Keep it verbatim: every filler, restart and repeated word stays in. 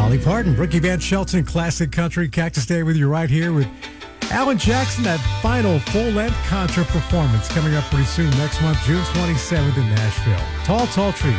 Dolly Parton, Ricky Van Shelton, Classic Country, Cactus Day with you right here with Alan Jackson, that final full-length Contra performance coming up pretty soon next month, June twenty-seventh in Nashville. Tall, Tall Trees.